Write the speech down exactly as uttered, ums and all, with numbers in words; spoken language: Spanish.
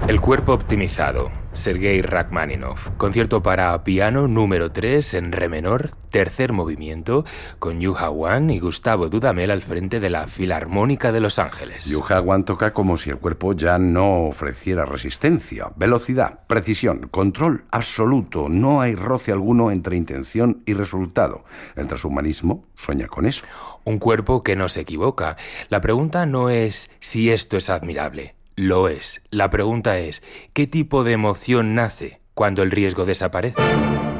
El cuerpo optimizado, Sergei Rachmaninoff. Concierto para piano número tres en re menor, tercer movimiento, con Yuha Wan y Gustavo Dudamel al frente de la Filarmónica de Los Ángeles. Yuha Wan toca como si el cuerpo ya no ofreciera resistencia, velocidad, precisión, control absoluto. No hay roce alguno entre intención y resultado. El transhumanismo sueña con eso. Un cuerpo que no se equivoca. La pregunta no es si esto es admirable. Lo es. La pregunta es, ¿qué tipo de emoción nace cuando el riesgo desaparece?